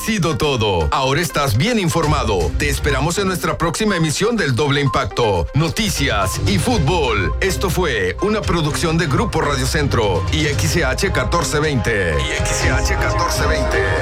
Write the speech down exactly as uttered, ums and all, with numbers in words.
sido todo. Ahora estás bien informado. Te esperamos en nuestra próxima emisión del Doble Impacto. Noticias y fútbol. Esto fue una producción de Grupo Radio Centro y X C H catorce veinte. Y X C H catorce veinte.